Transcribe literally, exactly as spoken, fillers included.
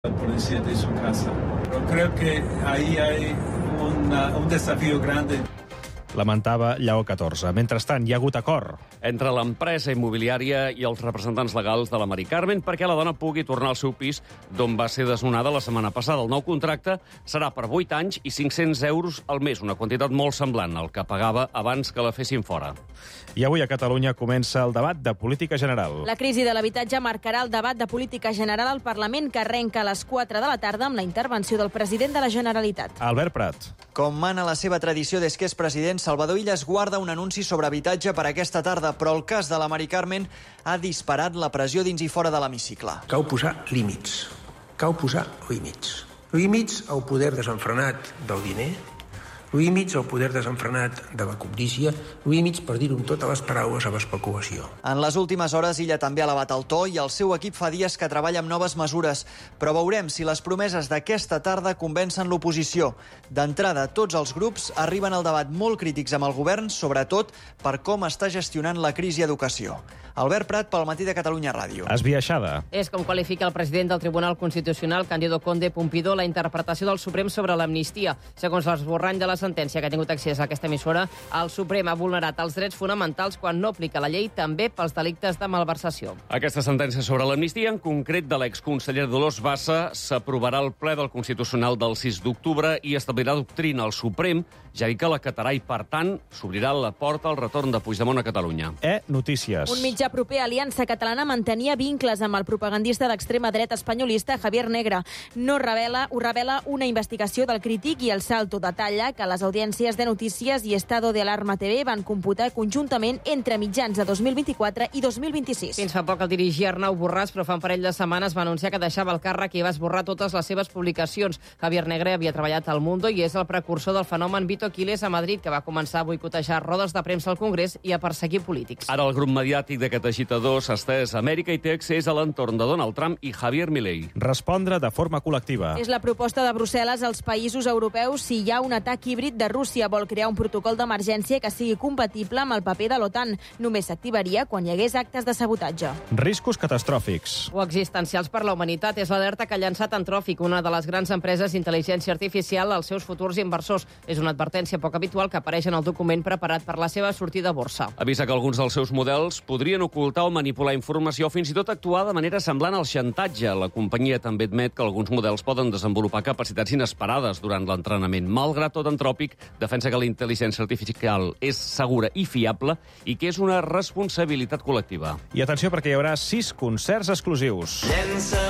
la policía de su casa. Pero creo que ahí hay una, un desafío grande. Lamentava Lleó catorze. Mentrestant, hi ha hagut acord entre l'empresa immobiliària i els representants legals de la Mari Carmen perquè la dona pugui tornar al seu pis d'on va ser desnonada la setmana passada. El nou contracte serà per vuit anys i cinc-cents euros al mes, una quantitat molt semblant al que pagava abans que la fessin fora. I avui a Catalunya comença el debat de política general. La crisi de l'habitatge marcarà el debat de política general al Parlament, que arrenca a les quatre de la tarda amb la intervenció del president de la Generalitat. Albert Prat. Com mana la seva tradició des que és president, Salvador Illa es guarda un anunci sobre habitatge per aquesta tarda, però el cas de la Mari Carmen ha disparat la pressió dins i fora de l'hemicicle. Cal posar límits. Cal posar límits. Límits al poder desenfrenat del diner, límits al poder desenfrenat de la cobdícia, límits, per dir-ho amb totes les paraules, a l'especulació. En les últimes hores, Illa també ha elevat el to i el seu equip fa dies que treballa amb noves mesures. Però veurem si les promeses d'aquesta tarda convencen l'oposició. D'entrada, tots els grups arriben al debat molt crítics amb el govern, sobretot per com està gestionant la crisi a educació. Albert Prat, pel Matí de Catalunya Ràdio. Esbiaixada. És com qualifica el president del Tribunal Constitucional, Cándido Conde Pompidó, la interpretació del Suprem sobre l'amnistia. Segons l'esborrany de la sentència que ha tingut accés a aquesta emissora, el Suprem ha vulnerat els drets fonamentals quan no aplica la llei també pels delictes de malversació. Aquesta sentència sobre l'amnistia, en concret de l'exconseller Dolors Bassa, s'aprovarà al ple del Constitucional del sis d'octubre i establirà doctrina al Suprem, ja que l'acatarà i, per tant, s'obrirà la porta al retorn de Puigdemont a Catalunya. E Notícies. Un mitjà proper a Aliança Catalana mantenia vincles amb el propagandista d'extrema dreta espanyolista Javier Negre. No revela, ho revela una investigació del Crític i El Salto detalla que les audiències de Notícies i Estado de Alarma T V van computar conjuntament entre mitjans de dos mil vint-i-quatre i dos mil vint-i-sis. Fins fa poc el dirigia Arnau Borràs, però fa un parell de setmanes va anunciar que deixava el càrrec i va esborrar totes les seves publicacions. Javier Negre havia treballat al Mundo i és el precursor del fenomen Vito Quiles a Madrid, que va començar a boicotejar rodes de premsa al Congrés i a perseguir polítics. Ara el grup mediàtic d'aquest agitador s'ha estès a Amèrica i té accés a l'entorn de Donald Trump i Javier Milei. Respondre de forma col·lectiva. És la proposta de Brussel·les als països europeus si hi ha un atac híbrid de Rússia. Vol crear un protocol d'emergència que sigui compatible amb el paper de l'OTAN. Només s'activaria quan hi hagués actes de sabotatge. Riscos catastròfics. O existencials per la humanitat. És l'alerta que ha llançat Anthropic, una de les grans empreses d'intel·ligència artificial, als seus futurs inversors. És una advertència poc habitual que apareix en el document preparat per la seva sortida a borsa. Avisa que alguns dels seus models podrien ocultar o manipular informació o fins i tot actuar de manera semblant al xantatge. La companyia també admet que alguns models poden desenvolupar capacitats inesperades durant l'entrenament. Malgrat tot, Anthropic defensa que la intel·ligència artificial és segura i fiable i que és una responsabilitat col·lectiva. I atenció, perquè hi haurà sis concerts exclusius. Llença